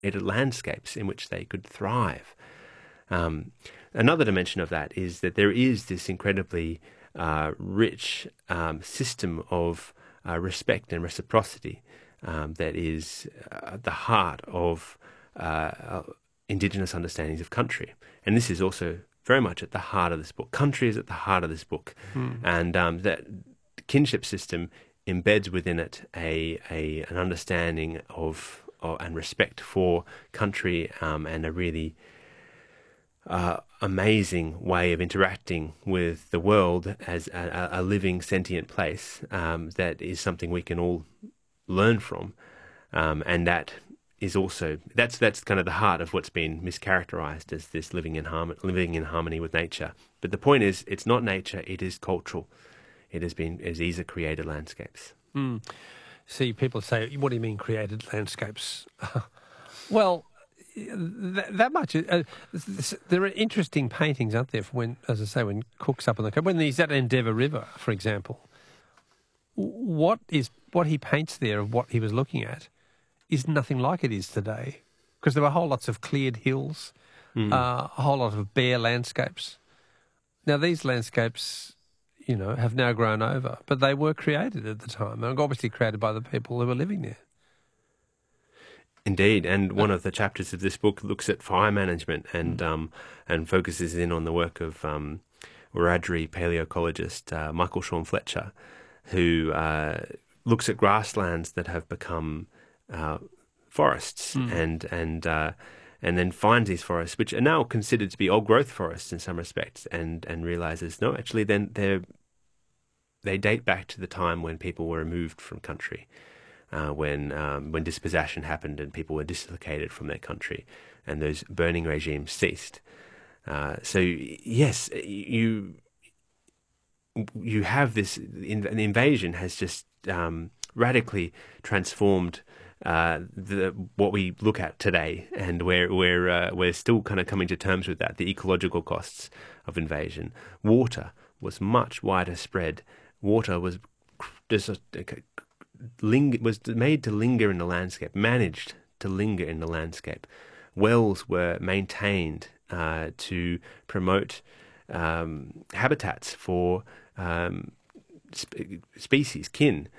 landscapes in which they could thrive. Another dimension of that is that there is this incredibly rich system of respect and reciprocity that is at the heart of Indigenous understandings of country. And this is also very much at the heart of this book. Country is at the heart of this book. And that kinship system embeds within it an understanding of and respect for country, and a really amazing way of interacting with the world as a living, sentient place that is something we can all learn from, and that is also that's kind of the heart of what's been mischaracterized as this living in harmony with nature. But the point is, it's not nature; it is cultural. These are created landscapes. See, people say, "What do you mean created landscapes?" Well, that much. There are interesting paintings, aren't there? When, as I say, when Cook's up on the coast, when he's at Endeavour River, for example, what he paints there of what he was looking at is nothing like it is today, because there were whole lots of cleared hills, a whole lot of bare landscapes. Now these landscapes, have now grown over, but they were created at the time, and obviously created by the people who were living there. Indeed, and one of the chapters of this book looks at fire management and focuses in on the work of Wiradjuri paleoecologist Michael Sean Fletcher, who looks at grasslands that have become forests and then finds these forests, which are now considered to be old growth forests in some respects, and realizes no, actually, then they date back to the time when people were removed from country. When dispossession happened and people were dislocated from their country, and those burning regimes ceased. So yes, you have this. An invasion has just radically transformed what we look at today, and we're still kind of coming to terms with that. The ecological costs of invasion. Water was much wider spread. Water was just was made to linger in the landscape, managed to linger in the landscape. Wells were maintained to promote habitats for species, kin,